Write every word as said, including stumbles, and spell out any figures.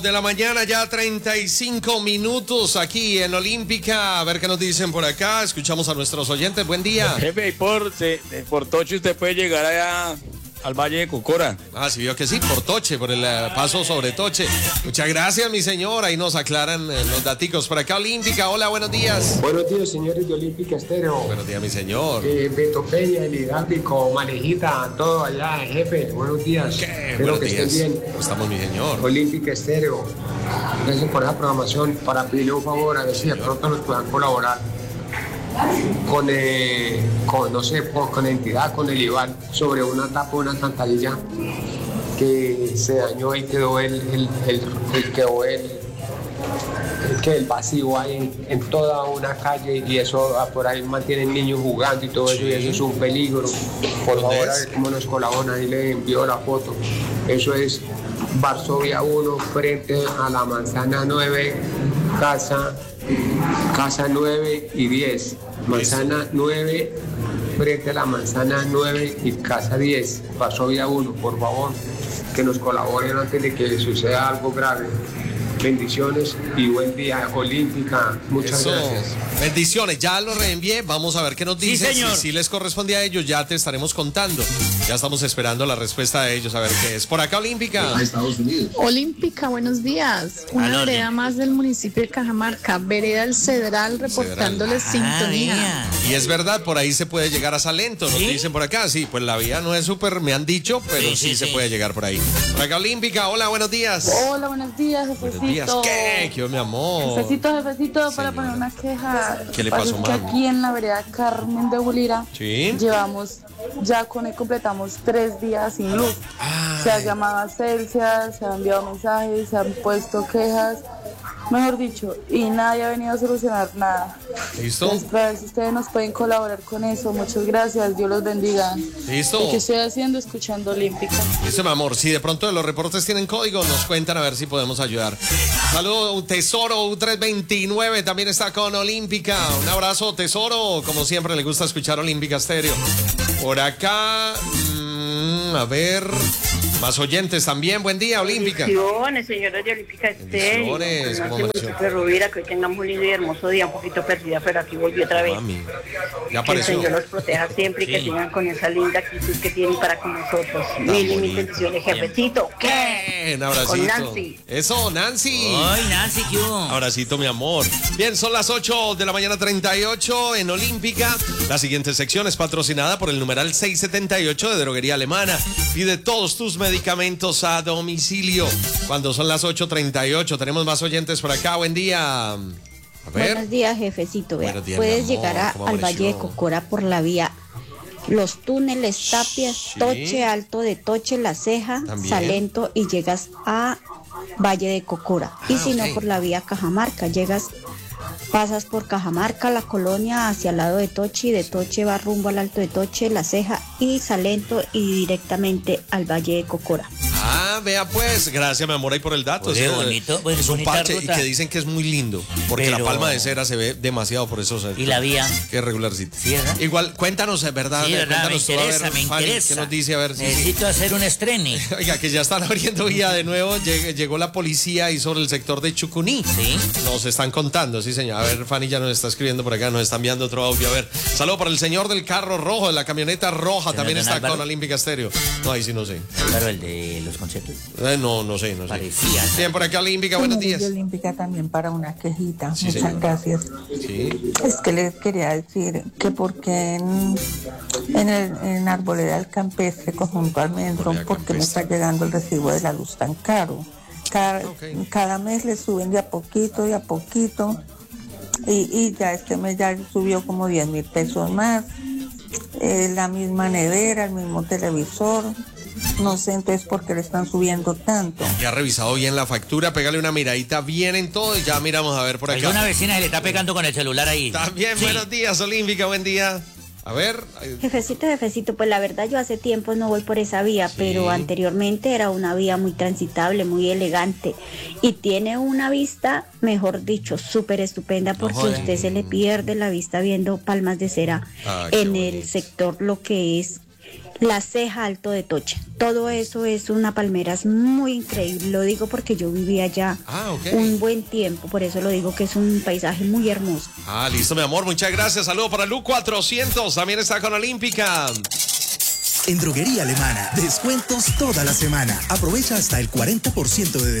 De la mañana, ya treinta y cinco minutos aquí en Olímpica. A ver qué nos dicen por acá. Escuchamos a nuestros oyentes. Buen día. Jefe, y por, se, por Toche usted puede llegar allá al Valle de Cocora. Ah, sí, vio que sí, por Toche, por el uh, paso sobre Toche. Muchas gracias, mi señor. Ahí nos aclaran eh, los daticos. Por acá, Olímpica. Hola, buenos días. Buenos días, señores de Olímpica Estéreo. Buenos días, mi señor. Eh, Beto Peña, el hidráulico, Manejita, todo allá, jefe. Buenos días. ¿Qué? Espero Buenos que días. estén bien. ¿Cómo estamos, mi señor? Olímpica Estéreo. Gracias por esa programación. Para pedirle un favor, a ver si de pronto nos puedan colaborar con, eh, con no sé, con, con entidad, con el Iván, sobre una tapa, una alcantarilla que se dañó y quedó el, el, el, el quedó el, el, que el vacío hay en, en toda una calle, y eso por ahí mantienen niños jugando y todo eso, y eso es un peligro. Por favor, a ver cómo nos colaboran, ahí le envío la foto. Eso es Varsovia uno, frente a la manzana nueve, casa, casa nueve y diez. Manzana nueve, frente a la manzana nueve y casa diez. Varsovia uno, por favor, que nos colaboren antes de que suceda algo grave. Bendiciones y buen día, Olímpica. Muchas Eso. gracias. Bendiciones, ya lo reenvié. Vamos a ver qué nos Sí, dicen. señor. Si, si les corresponde a ellos, ya te estaremos contando. Ya estamos esperando la respuesta de ellos, a ver qué es. Por acá, Olímpica. Estados Unidos. Olímpica, buenos días. Una Al orden. vereda más del municipio de Cajamarca, vereda El Cedral, reportándoles sintonía. Y es verdad, por ahí se puede llegar a Salento, nos ¿Sí? dicen por acá. Sí, pues la vía no es súper, me han dicho, pero sí, Sí, sí, se sí. puede llegar por ahí. Por acá, Olímpica. Hola, buenos días. Hola, buenos días, Buenos jefecito. días. ¿Qué? ¿Qué, mi amor? Jefecito, jefecito, para Señora. poner una queja. ¿Qué le Lo que pasó, pasa es mami? que aquí en la vereda Carmen de Bulira Sí. llevamos, ya con él completamos tres días sin luz. Ay. Se ha llamado a Celsia, se han enviado mensajes, se han puesto quejas, mejor dicho, y nadie ha venido a solucionar nada. ¿Listo? Entonces, para ver si ustedes nos pueden colaborar con eso. Muchas gracias, Dios los bendiga. ¿Listo? ¿Y qué estoy haciendo? Escuchando Olímpica. Listo, mi amor. Si de pronto los reportes tienen código, nos cuentan a ver si podemos ayudar. Saludos, Tesoro U trescientos veintinueve también está con Olímpica. Un abrazo, Tesoro. Como siempre, le gusta escuchar Olímpica Estéreo. Por acá, mmm, a ver, más oyentes también. Buen día, Olímpica. Bendiciones, señoras de Olímpica Estéreo. Bendiciones, ¿cómo Conoce amaneció? municipio de Rovira, que hoy tengamos un lindo y hermoso día, un poquito perdida, pero aquí volví otra vez. Mami, ya Que el apareció. Señor los proteja siempre y que Sí. sigan con esa linda actitud que tienen para con nosotros. Tan Mil y mil bonito. bendiciones, jefecito. ¿Qué? Un abracito. Con Nancy. Eso, Nancy. Ay, Nancy, ¿qué hubo? Abracito, mi amor. Bien, son las ocho de la mañana treinta y ocho en Olímpica. La siguiente sección es patrocinada por el numeral seiscientos setenta y ocho de Droguería Alemana. Pide todos tus medicamentos a domicilio. Cuando son las ocho treinta y ocho, tenemos más oyentes por acá. Buen día. A ver. Buenos días, jefecito. Vea, Buenos días, puedes mi amor. llegar a- ¿Cómo al Valle de amaneció? Cocora por la vía Los Túneles, Tapias, Sí. Toche, Alto de Toche, La Ceja, También. Salento, y llegas a Valle de Cocora. y Ah, si ok. no, por la vía Cajamarca, llegas, pasas por Cajamarca, la colonia, hacia el lado de Toche, y de Toche va rumbo al Alto de Toche, La Ceja y Salento, y directamente al Valle de Cocora. Ah, vea pues, gracias mi amor ahí por el dato. Oye, Es que, bonito, pues, es un bonita parche ruta. y que dicen que es muy lindo, porque Pero- la palma de cera se ve demasiado por eso. ¿Y la vía? Qué regularcito. Sí, ¿verdad? Igual, cuéntanos, es verdad. Sí, verdad, me cuéntanos tú, a interesa, ver, me Fanny, interesa. ¿qué nos dice? A ver, sí, sí. Necesito hacer un estreno. Oiga, que ya están abriendo vía de nuevo. Lleg- Llegó la policía ahí sobre el sector de Chucuní. Sí. Nos están contando, sí, señor. A ver, Fanny ya nos está escribiendo por acá, nos está enviando otro audio. A ver, saludo para el señor del carro rojo, de la camioneta roja. ¿Señor También don está Álvaro? con Olímpica Estéreo. No, ahí sí no sé. Claro, el de los conciertos. Eh, no, no sé, no sé. Parecía. Bien, por acá Olímpica, buenos Señores días. de Olímpica también para una quejita. Sí, Muchas señora. gracias. Sí. Es que les quería decir que porque en, en, el, en Arboleda del Campestre, conjunto Almendro, Arboleda porque me Campestre. está llegando el recibo de la luz tan caro. Cada, Ok. cada mes le suben de a poquito, de a poquito. Y, y ya este mes ya subió como diez mil pesos más. Eh, la misma nevera, el mismo televisor. No sé entonces por qué le están subiendo tanto. Ya ha revisado bien la factura, pégale una miradita bien en todo y ya miramos a ver por acá. Alguna vecina se le está pegando con el celular ahí. También, Sí. buenos días, Olímpica, buen día. A ver. ay, Jefecito, jefecito, pues la verdad yo hace tiempo no voy por esa vía, Sí. pero anteriormente era una vía muy transitable, muy elegante, y tiene una vista, mejor dicho, súper estupenda, porque joda. a usted se le pierde la vista viendo palmas de cera Ay, qué en el bonito. sector, lo que es La Ceja, Alto de Toche. Todo eso es una palmera es muy increíble. Lo digo porque yo vivía allá ah, okay. un buen tiempo. Por eso lo digo que es un paisaje muy hermoso. Ah, listo, mi amor. Muchas gracias. Saludos para Lu cuatrocientos. También está con Olímpica. En Droguería Alemana, descuentos toda la semana. Aprovecha hasta el cuarenta por ciento de